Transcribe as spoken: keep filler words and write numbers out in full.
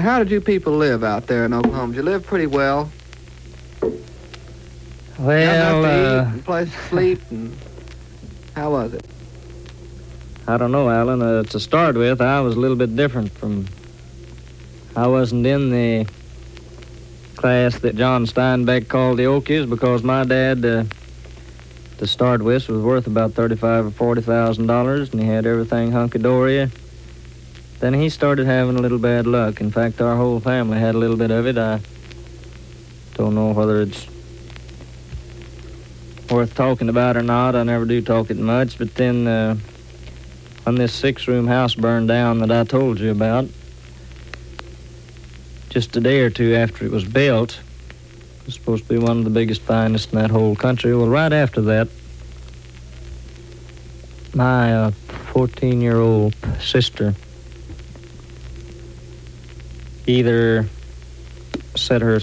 how did you people live out there in Oklahoma? Did you live pretty well? Well, uh, uh, eat and place to sleep, and how was it? I don't know, Alan. Uh, to start with, I was a little bit different from... I wasn't in the class that John Steinbeck called the Okies because my dad, uh, to start with, was worth about thirty-five or forty thousand dollars, and he had everything hunky-dory. Then he started having a little bad luck. In fact, our whole family had a little bit of it. I don't know whether it's worth talking about or not. I never do talk it much. But then uh, when this six-room house burned down that I told you about, just a day or two after it was built, it was supposed to be one of the biggest, finest in that whole country. Well, right after that, my uh, fourteen-year-old sister either set her